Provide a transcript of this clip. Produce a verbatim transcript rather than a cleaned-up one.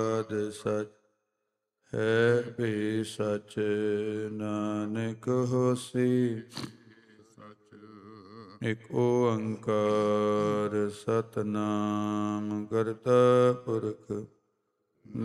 ਆਦਿ ਸਚ ਹੈ ਭੀ ਸਚ ਨਾਨਕ ਹੋਸੀ ਇਕ ਓੰਕਾਰ ਸਤਿਨਾਮ ਕਰਤਾ ਪੁਰਖ